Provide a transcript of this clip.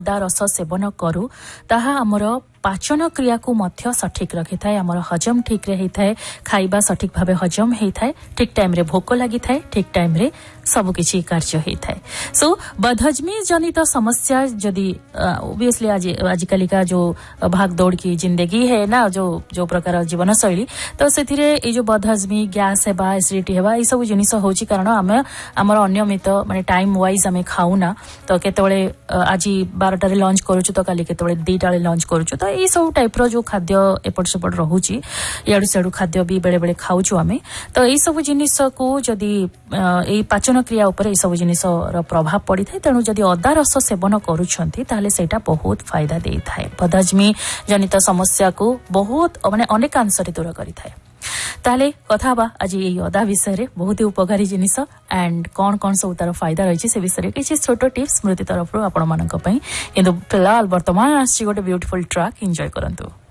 अदा रस सेवन करू ताहा हमर पाचन क्रिया को मध्य सठिक रखि थाए हमर हजम ठीक रही थाए खाइबा सठिक भाबे हजम हेई थाए ठीक टाइम रे भोक लागि थाए ठीक टाइम रे सब किछि कार्य हेई थाए सो बदहजमी जनित समस्या जदि ऑब्वियसली आजिकली का जो भाग दौड़ की जिंदगी है ना जो प्रकार जीवन शैली तो सेथिरे ए जो बदहजमी गैस हेबा एसिडिटी हेबा ई सब जिनिस होची कारण आमे हमर अनियमित माने टाइम वाइज आमे खाउना तो केतबेले आज 12 रे लंच करूछु तो काली केतबेले 2 रे लंच करूछु तो ये सब टाइप रो जो खाद्य एपट सेपट रहुची याडू सेडू खाद्य भी बेले बेले खाउछु आमे तो ये सब जिनिस को जदि ए पाचन क्रिया ऊपर ये सब जिनिस रो प्रभाव पड़ी थाए तेनु जदि अदा रस सेवन करूछंती ताले सेटा बहुत फायदा देई थाए बदहजमी जनित समस्या को बहुत माने अनेक अंश रे दूर करि थाए ताले कथा बा आज ये अदा विषय रे बहुत ही उपकारी जिनिस एंड कौन कौन सब तार फायदा रही से विषय रे किछि छोटो टिप्स स्मृति तरफ रो आपण मानक पई किंतु फिलहाल वर्तमान आछि गोटे ब्यूटीफुल ट्रैक एंजॉय करंतु।